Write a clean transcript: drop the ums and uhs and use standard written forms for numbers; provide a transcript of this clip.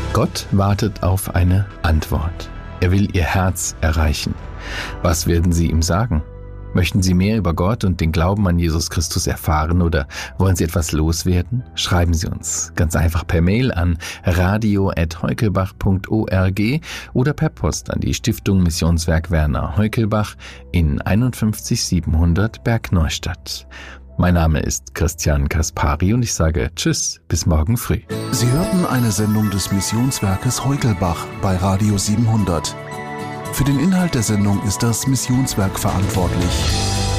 Gott wartet auf eine Antwort. Er will Ihr Herz erreichen. Was werden Sie ihm sagen? Möchten Sie mehr über Gott und den Glauben an Jesus Christus erfahren oder wollen Sie etwas loswerden? Schreiben Sie uns ganz einfach per Mail an radio@heukelbach.org oder per Post an die Stiftung Missionswerk Werner Heukelbach in 51700 Bergneustadt. Mein Name ist Christian Kaspari und ich sage Tschüss, bis morgen früh. Sie hörten eine Sendung des Missionswerkes Heukelbach bei Radio 700. Für den Inhalt der Sendung ist das Missionswerk verantwortlich.